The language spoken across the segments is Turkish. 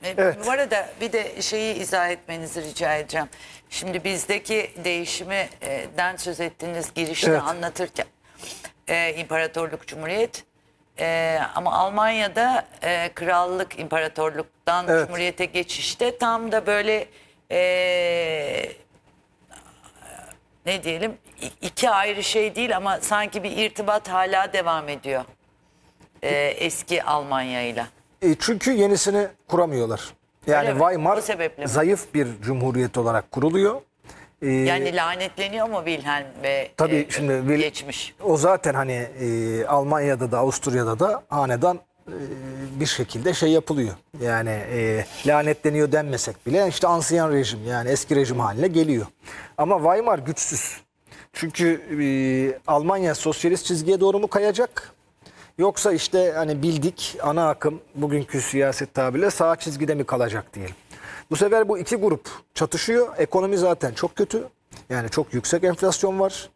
Evet. Bu arada bir de şeyi izah etmenizi rica edeceğim. Şimdi bizdeki değişimden söz ettiğiniz girişte Evet. anlatırken İmparatorluk Cumhuriyet, ama Almanya'da krallık imparatorluktan Evet. Cumhuriyete geçişte tam da böyle ne diyelim, iki ayrı şey değil ama sanki bir irtibat hala devam ediyor eski Almanya'yla. Çünkü yenisini kuramıyorlar. Yani Öyle mi? Weimar O sebeple mi? zayıf bir cumhuriyet olarak kuruluyor. Yani lanetleniyor mu Wilhelm ve Tabii şimdi geçmiş? o zaten hani Almanya'da da Avusturya'da da hanedan bir şekilde şey yapılıyor. Yani lanetleniyor denmesek bile işte ansiyen rejim, yani eski rejim haline geliyor. Ama Weimar güçsüz. Çünkü Almanya sosyalist çizgiye doğru mu kayacak? Yoksa işte hani bildik ana akım, bugünkü siyaset tabiriyle sağ çizgide mi kalacak diyelim. Bu sefer bu iki grup çatışıyor. Ekonomi zaten çok kötü. Yani çok yüksek enflasyon var.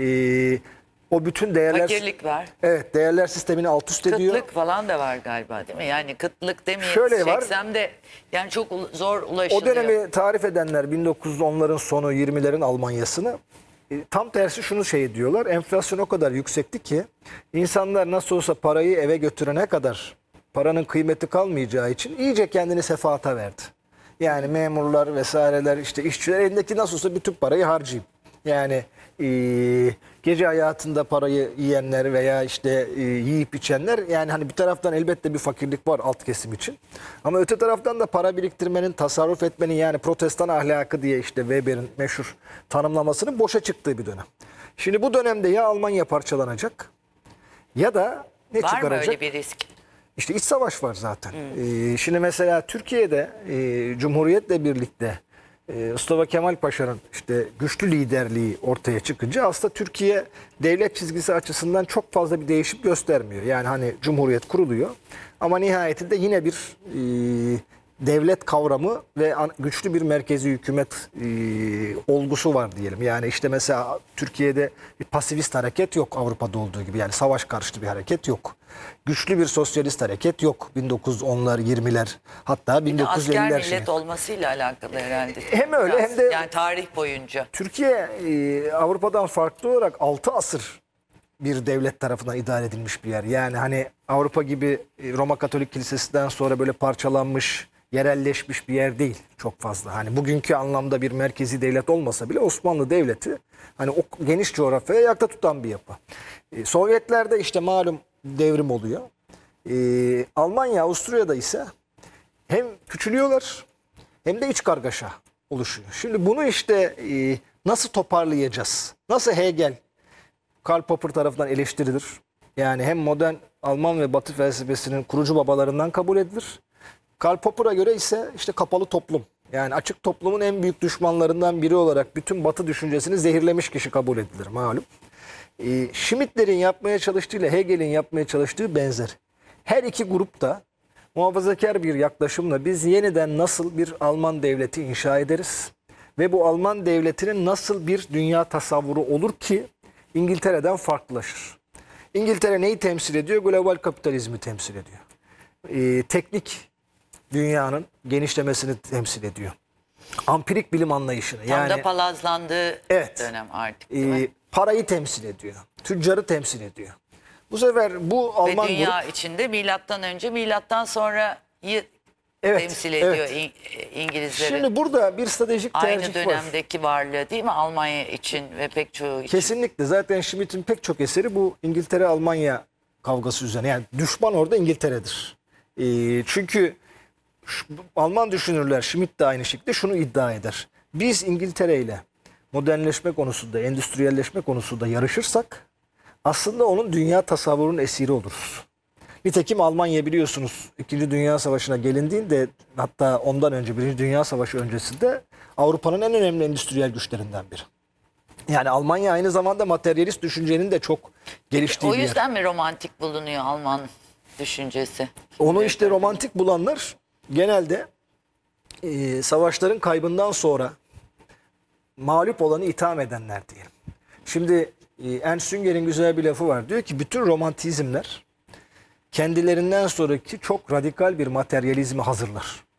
O bütün değerler... Fakirlik var. Evet, değerler sistemini alt üst ediyor. Kıtlık falan da var galiba, değil mi? Yani kıtlık demeyelim. Şöyle var. Çeksem de yani çok zor O ulaşılıyor. dönemi tarif edenler 1910'ların sonu 20'lerin Almanya'sını tam tersi şunu şey diyorlar. Enflasyon o kadar yüksekti ki insanlar nasıl olsa parayı eve götürene kadar paranın kıymeti kalmayacağı için iyice kendini sefahata verdi. Yani memurlar vesaireler, işte işçiler elindeki nasıl olsa bütün parayı harcayayım. Yani gece hayatında parayı yiyenler veya işte yiyip içenler, yani hani bir taraftan elbette bir fakirlik var alt kesim için. Ama öte taraftan da para biriktirmenin, tasarruf etmenin, yani protestan ahlakı diye işte Weber'in meşhur tanımlamasının boşa çıktığı bir dönem. Şimdi bu dönemde ya Almanya parçalanacak ya da ne Var mı çıkaracak? öyle bir risk? İşte iç savaş var zaten. Şimdi mesela Türkiye'de Cumhuriyet'le birlikte Mustafa Kemal Paşa'nın işte güçlü liderliği ortaya çıkınca aslında Türkiye devlet çizgisi açısından çok fazla bir değişim göstermiyor. Yani hani Cumhuriyet kuruluyor ama nihayetinde yine bir devlet kavramı ve güçlü bir merkezi hükümet olgusu var diyelim. Yani işte mesela Türkiye'de bir pasifist hareket yok Avrupa'da olduğu gibi. Yani savaş karşıtı bir hareket yok. Güçlü bir sosyalist hareket yok. 1910'lar, 20'ler, hatta 1950'ler. Asker millet olmasıyla alakalı herhalde. Hem öyle Biraz. hem de yani tarih boyunca. Türkiye Avrupa'dan farklı olarak 6 asır bir devlet tarafından idare edilmiş bir yer. Yani hani Avrupa gibi Roma Katolik Kilisesi'nden sonra böyle parçalanmış, yerelleşmiş bir yer değil çok fazla. Hani bugünkü anlamda bir merkezi devlet olmasa bile Osmanlı Devleti hani o geniş coğrafyaya ayakta tutan bir yapı. Sovyetlerde işte malum devrim oluyor. Almanya, Avusturya'da ise hem küçülüyorlar hem de iç kargaşa oluşuyor. Şimdi bunu işte nasıl toparlayacağız? Nasıl Hegel, Karl Popper tarafından eleştirilir? Yani hem modern Alman ve Batı felsefesinin kurucu babalarından kabul edilir. Karl Popper'a göre ise işte kapalı toplum. Yani açık toplumun en büyük düşmanlarından biri olarak bütün Batı düşüncesini zehirlemiş kişi kabul edilir malum. Schmittlerin yapmaya çalıştığıyla Hegel'in yapmaya çalıştığı benzer. Her iki grup da muhafazakar bir yaklaşımla biz yeniden nasıl bir Alman devleti inşa ederiz ve bu Alman devletinin nasıl bir dünya tasavvuru olur ki İngiltere'den farklılaşır. İngiltere neyi temsil ediyor? Global kapitalizmi temsil ediyor. Teknik dünyanın genişlemesini temsil ediyor. Ampirik bilim anlayışını. Tam da palazlandığı dönem artık, değil mi? Parayı temsil ediyor. Tüccarı temsil ediyor. Bu sefer bu Alman ve dünya grup, içinde milattan önce, milattan sonrayı temsil ediyor İngilizleri. Şimdi burada bir stratejik tercih var. Aynı dönemdeki varlığı, değil mi, Almanya için ve pek çoğu için? Kesinlikle. Zaten Schmitt'in pek çok eseri bu İngiltere-Almanya kavgası üzerine. Yani düşman orada İngiltere'dir. Çünkü Alman düşünürler, Schmitt de aynı şekilde şunu iddia eder. Biz İngiltere ile modernleşme konusunda, endüstriyelleşme konusunda yarışırsak aslında onun dünya tasavvurunun esiri oluruz. Nitekim Almanya biliyorsunuz 2. Dünya Savaşı'na gelindiğinde, hatta ondan önce 1. Dünya Savaşı öncesinde Avrupa'nın en önemli endüstriyel güçlerinden biri. Yani Almanya aynı zamanda materyalist düşüncenin de çok geliştiği bir yer. O yüzden mi romantik bulunuyor Alman düşüncesi? Onu işte romantik bulanlar genelde savaşların kaybından sonra mağlup olanı itham edenler diyelim. Şimdi Ernst Jünger'in güzel bir lafı var. Diyor ki bütün romantizmler kendilerinden sonraki çok radikal bir materyalizmi hazırlar.